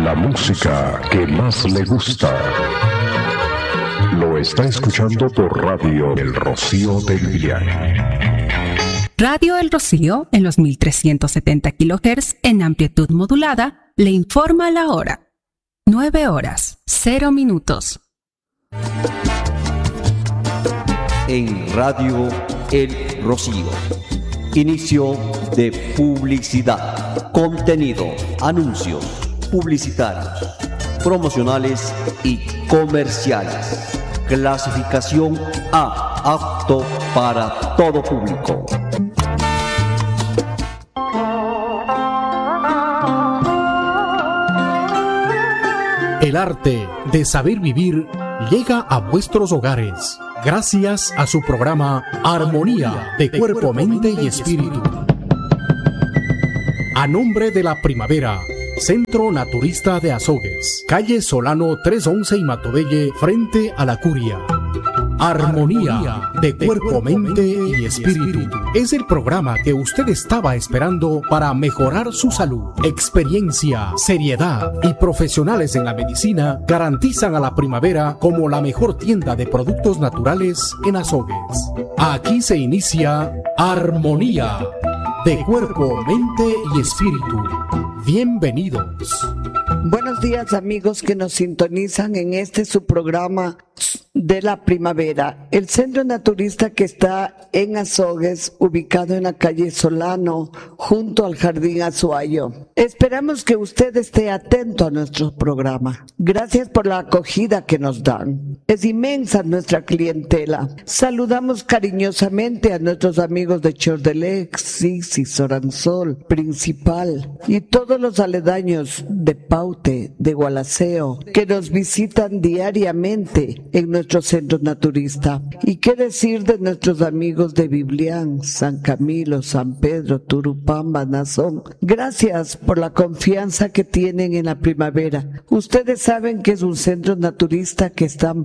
La música que más le gusta lo está escuchando por Radio El Rocío del Villaje. Radio El Rocío, en los 1370 kHz en amplitud modulada, le informa la hora. 9:00. En Radio El Rocío. Inicio de publicidad. Contenido, anuncios publicitarios, promocionales y comerciales. Clasificación A, apto para todo público. El arte de saber vivir llega a vuestros hogares gracias a su programa Armonía de Cuerpo, Mente y Espíritu. A nombre de la Primavera, Centro Naturista de Azogues, calle Solano 311 y Matobelle, frente a la Curia. Armonía de Cuerpo, Mente y Espíritu es el programa que usted estaba esperando para mejorar su salud. Experiencia, seriedad y profesionales en la medicina garantizan a la Primavera como la mejor tienda de productos naturales en Azogues. Aquí se inicia Armonía de Cuerpo, Mente y Espíritu. Bienvenidos. Buenos días, amigos que nos sintonizan en su programa de la Primavera. El centro naturista que está en Azogues, ubicado en la calle Solano, junto al Jardín Azuayo. Esperamos que usted esté atento a nuestro programa. Gracias por la acogida que nos dan. Es inmensa nuestra clientela. Saludamos cariñosamente a nuestros amigos de Chordelec, Sisi, Soransol, Principal y todos los aledaños de Paute, de Gualaceo, que nos visitan diariamente en nuestro centro naturista. Y qué decir de nuestros amigos de Biblián, San Camilo, San Pedro, Turupamba, Nazón. Gracias por la confianza que tienen en la Primavera. Ustedes saben que es un centro naturista que está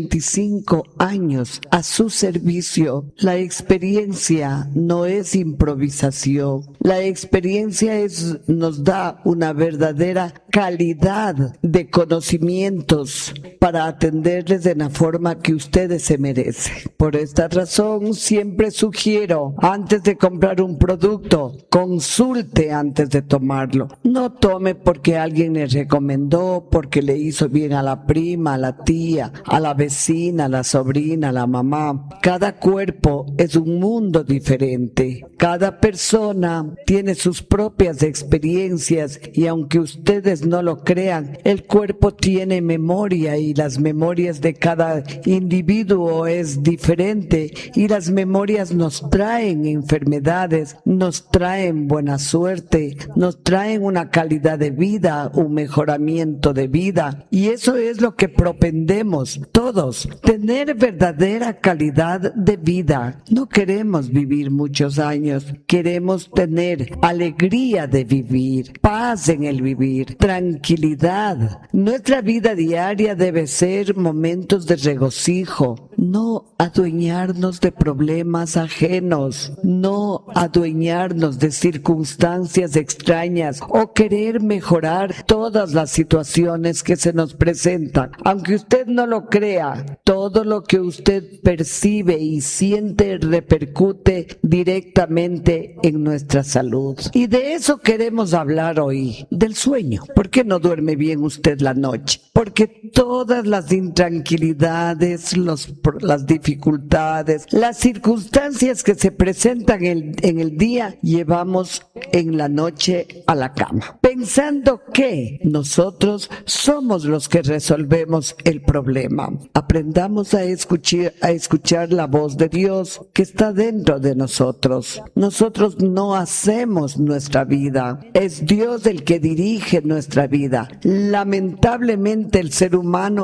35 años a su servicio. La experiencia no es improvisación. La experiencia nos da una verdadera calidad de conocimientos para atenderles de la forma que ustedes se merecen. Por esta razón, siempre sugiero, antes de comprar un producto, consulte antes de tomarlo. No tome porque alguien le recomendó, porque le hizo bien a la prima, a la tía, a la vecina, a la sobrina, a la mamá. Cada cuerpo es un mundo diferente. Cada persona tiene sus propias experiencias y aunque ustedes no lo crean, el cuerpo tiene memoria y las memorias de cada individuo es diferente y las memorias nos traen enfermedades, nos traen buena suerte, nos traen una calidad de vida, un mejoramiento de vida y eso es lo que propendemos todos, tener verdadera calidad de vida. No queremos vivir muchos años, queremos tener alegría de vivir, paz en el vivir, tranquilidad. Nuestra vida diaria debe ser momentos de regocijo, no adueñarnos de problemas ajenos, no adueñarnos de circunstancias extrañas o querer mejorar todas las situaciones que se nos presentan. Aunque usted no lo crea, todo lo que usted percibe y siente repercute directamente en nuestra salud. Y de eso queremos hablar hoy, del sueño. ¿Por qué no duerme bien usted la noche? Porque todas las intranquilidades, las dificultades, las circunstancias que se presentan en el día, llevamos en la noche a la cama, pensando que nosotros somos los que resolvemos el problema. Aprendamos a escuchar la voz de Dios que está dentro de nosotros. Nosotros no hacemos nuestra vida, es Dios el que dirige nuestra vida. Lamentablemente el ser humano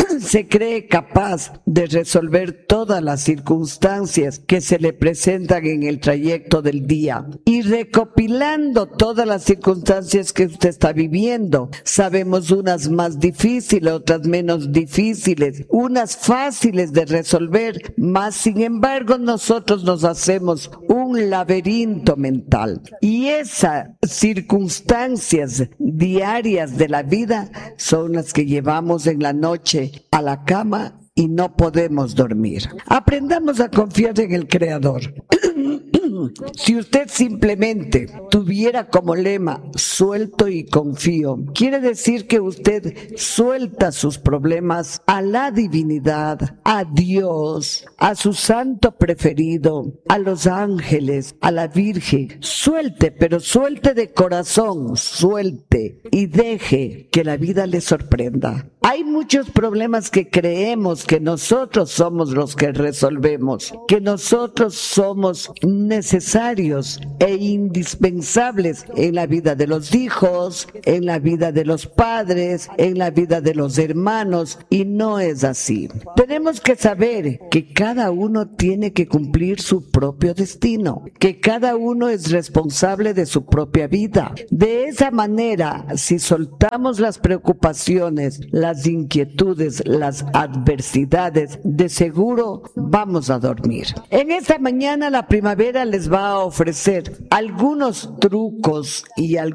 se cree capaz de resolver todas las circunstancias que se le presentan en el trayecto del día. Y recopilando todas las circunstancias que usted está viviendo, sabemos unas más difíciles, otras menos difíciles, unas fáciles de resolver, más sin embargo nosotros nos hacemos un laberinto mental. Y esas circunstancias diarias de la vida son las que llevamos en la noche a la cama y no podemos dormir. Aprendamos a confiar en el Creador. Si usted simplemente tuviera como lema suelto y confío, quiere decir que usted suelta sus problemas a la divinidad, a Dios, a su santo preferido, a los ángeles, a la Virgen. Suelte, pero suelte de corazón, suelte y deje que la vida le sorprenda. Hay muchos problemas que creemos que nosotros somos los que resolvemos, que nosotros somos necesarios e indispensables en la vida de los hijos, en la vida de los padres, en la vida de los hermanos, y no es así. Tenemos que saber que cada uno tiene que cumplir su propio destino, que cada uno es responsable de su propia vida. De esa manera, si soltamos las preocupaciones, las inquietudes, las adversidades, de seguro vamos a dormir. En esta mañana la primavera les va a ofrecer algunos trucos y algunos